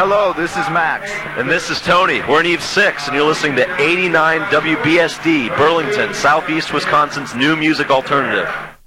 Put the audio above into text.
Hello, this is Max. And this is Tony. We're in Eve 6, and you're listening to 89 WBSD, Burlington, Southeast Wisconsin's new music alternative.